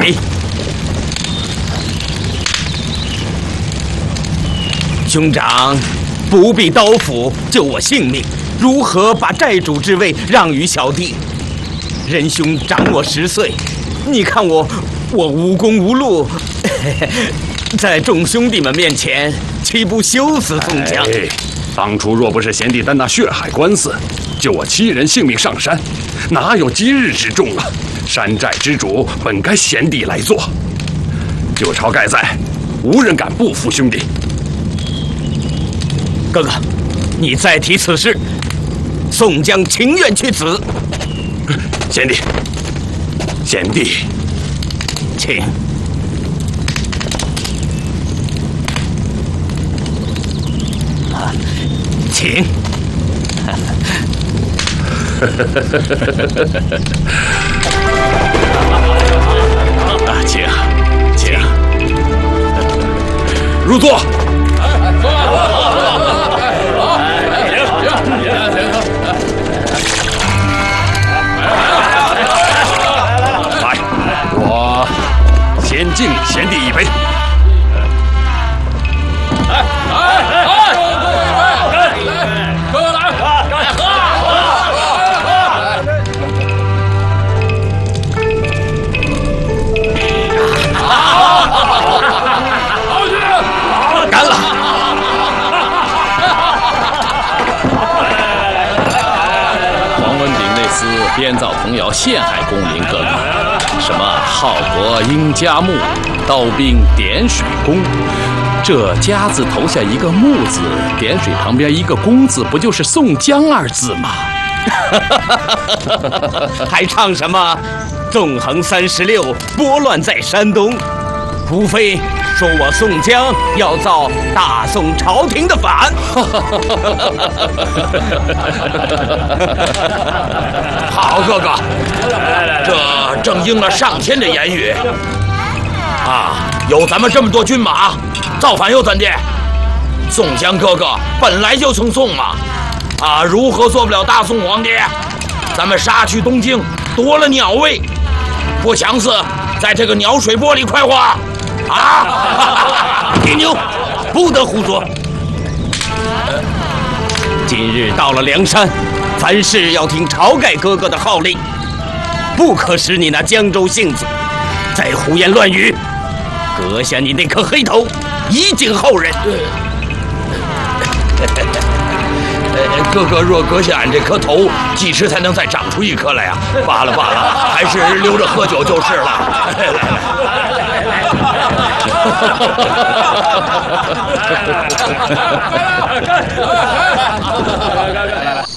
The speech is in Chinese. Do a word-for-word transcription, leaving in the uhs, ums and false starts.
备。兄长，不必刀斧救我性命，如何把寨主之位让与小弟？仁兄长我十岁，你看我，我无功无禄，在众兄弟们面前，岂不羞死宋江？ 哎，当初若不是贤弟担那血海官司，救我七人性命上山，哪有今日之重啊？山寨之主本该贤弟来做，有晁盖在，无人敢不服兄弟。 哥哥，你再提此事，宋江情愿去死。 贤弟，贤弟， 请。请。 啊，请，请，入座。来，我先敬贤弟一杯。 编造童谣陷害公明哥哥，什么浩国英家木，刀兵点水工，这家字头下一个木字，点水旁边一个工字，不就是宋江二字吗？ 还唱什么纵横三十六，拨乱在山东？无非说我宋江要造大宋朝廷的反。 好哥哥，这正应了上天的言语啊！有咱们这么多军马，造反又怎的？宋江哥哥本来就姓宋嘛，啊，如何做不了大宋皇帝？咱们杀去东京，夺了鸟位，不强似在这个鸟水波里快活啊！ 铁牛，不得胡说！今日到了梁山，凡事要听晁盖哥哥的号令，不可使你那江州性子再胡言乱语，割下你那颗黑头，以警后人。 呃，哥哥若割下俺这颗头，几时才能再长出一颗来啊？罢了罢了，还是留着喝酒就是了。来来来。